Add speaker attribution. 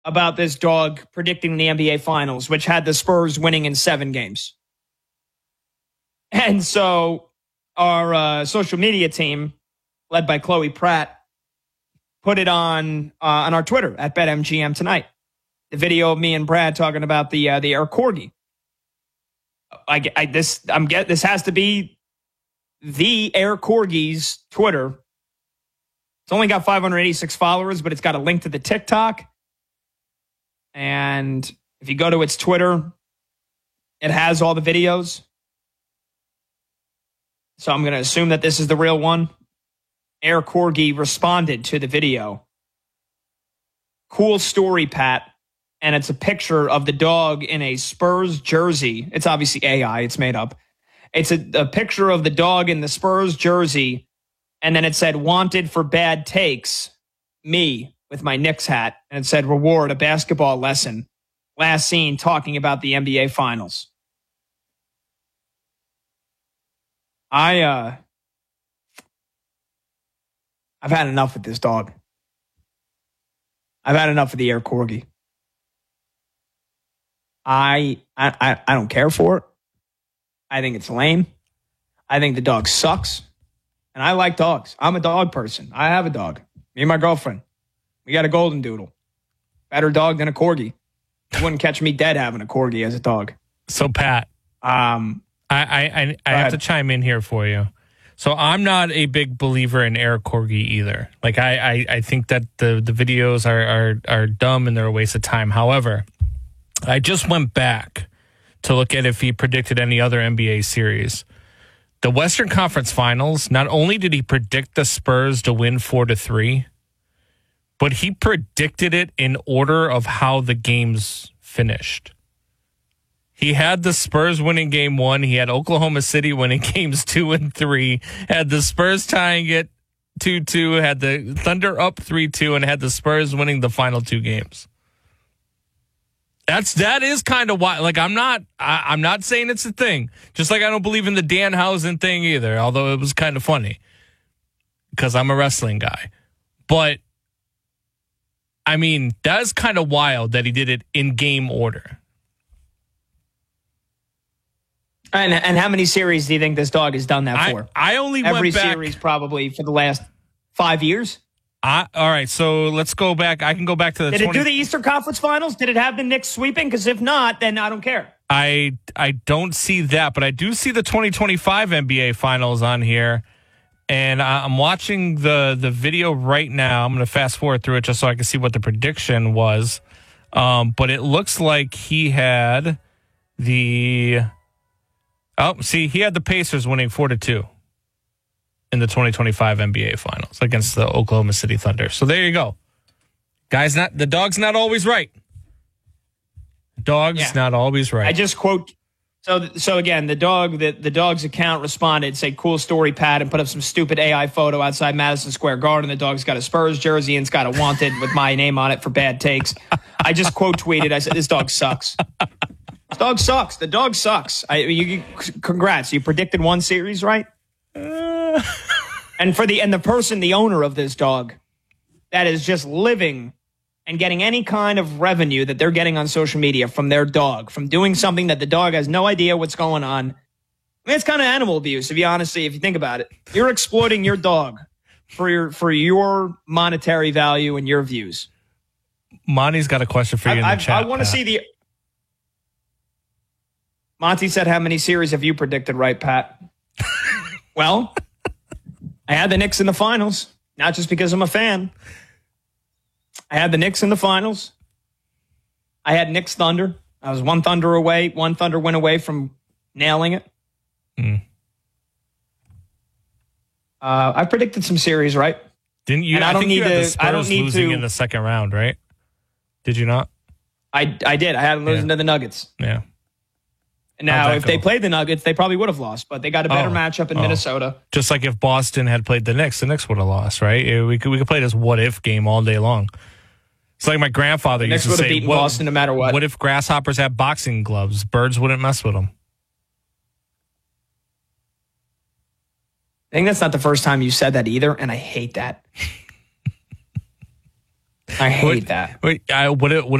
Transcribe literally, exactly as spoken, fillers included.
Speaker 1: about this dog predicting the N B A Finals, which had the Spurs winning in seven games. And so our uh, social media team, led by Chloe Pratt, put it on uh, on our Twitter at BetMGM tonight. The video of me and Brad talking about the uh, the Air Corgi. I, I this I'm get this has to be the Air Corgi's Twitter. It's only got five hundred eighty-six followers, but it's got a link to the TikTok. And if you go to its Twitter, it has all the videos. So I'm going to assume that this is the real one. Air Corgi responded to the video. Cool story, Pat. And it's a picture of the dog in a Spurs jersey. It's obviously A I. It's made up. It's a, a picture of the dog in the Spurs jersey. And then it said, wanted for bad takes. Me with my Knicks hat. And it said, reward, a basketball lesson. Last seen talking about the N B A Finals. I, uh... I've had enough with this dog. I've had enough of the Air Corgi. I, I I don't care for it. I think it's lame. I think the dog sucks. And I like dogs. I'm a dog person. I have a dog. Me and my girlfriend. We got a golden doodle. Better dog than a corgi. You wouldn't catch me dead having a corgi as a dog.
Speaker 2: So, Pat, um, I, I, I, I have to chime in here for you. So I'm not a big believer in Air Corgi either. Like I, I, I think that the, the videos are, are are dumb and they're a waste of time. However, I just went back to look at if he predicted any other N B A series. The Western Conference Finals, not only did he predict the Spurs to win four to three, but he predicted it in order of how the games finished. He had the Spurs winning game one. He had Oklahoma City winning games two and three. Had the Spurs tying it two two. Had the Thunder up three two, and had the Spurs winning the final two games. That's that is kind of why. Like I'm not, I, I'm not saying it's a thing. Just like I don't believe in the Danhausen thing either. Although it was kind of funny because I'm a wrestling guy. But I mean, that's kind of wild that he did it in game order.
Speaker 1: And and how many series do you think this dog has done that for?
Speaker 2: I, I only
Speaker 1: Every
Speaker 2: went back,
Speaker 1: series probably for the last five years.
Speaker 2: I, all right, so let's go back. I can go back to the.
Speaker 1: Did
Speaker 2: twenty
Speaker 1: it do the Eastern Conference Finals? Did it have the Knicks sweeping? Because if not, then I don't care.
Speaker 2: I I don't see that, but I do see the twenty twenty-five N B A Finals on here, and I'm watching the the video right now. I'm going to fast forward through it just so I can see what the prediction was. Um, but it looks like he had the. Oh, see, he had the Pacers winning four to two in the twenty twenty-five N B A Finals against the Oklahoma City Thunder. So there you go. Guys, not the dog's not always right. Dog's yeah. not always right.
Speaker 1: I just quote. So, so again, the dog, the, the dog's account responded, say, cool story, Pat, and put up some stupid A I photo outside Madison Square Garden. The dog's got a Spurs jersey and it's got a wanted with my name on it for bad takes. I just quote tweeted. I said, this dog sucks. This dog sucks. The dog sucks. I, you, congrats. You predicted one series, right? Uh. And for the and the person, the owner of this dog, that is just living and getting any kind of revenue that they're getting on social media from their dog, from doing something that the dog has no idea what's going on. I mean, it's kind of animal abuse, if you honestly, if you think about it. You're exploiting your dog for your for your monetary value and your views.
Speaker 2: Monty's got a question for you I, in the
Speaker 1: I,
Speaker 2: chat.
Speaker 1: I want to see the. Monty said, how many series have you predicted right, Pat? Well, I had the Knicks in the finals, not just because I'm a fan. I had the Knicks in the finals. I had Knicks Thunder. I was one Thunder away, one Thunder win away from nailing it. Mm. Uh, I predicted some series, right?
Speaker 2: Didn't you?
Speaker 1: And I, I don't need to. I don't need
Speaker 2: losing
Speaker 1: to
Speaker 2: in the second round, right? Did you not?
Speaker 1: I I did. I had them losing
Speaker 2: yeah.
Speaker 1: to the Nuggets.
Speaker 2: Yeah.
Speaker 1: Now, if go? they played the Nuggets, they probably would have lost, but they got a better oh, matchup in oh. Minnesota.
Speaker 2: Just like if Boston had played the Knicks, the Knicks would have lost, right? We could we could play this what if game all day long. It's like my grandfather
Speaker 1: the
Speaker 2: used
Speaker 1: Knicks
Speaker 2: to
Speaker 1: would
Speaker 2: say,
Speaker 1: have beaten Boston no matter what.
Speaker 2: What if grasshoppers had boxing gloves? Birds wouldn't mess with them.
Speaker 1: I think that's not the first time you said that either, and I hate that. I hate
Speaker 2: what,
Speaker 1: that.
Speaker 2: Wait, I, what, what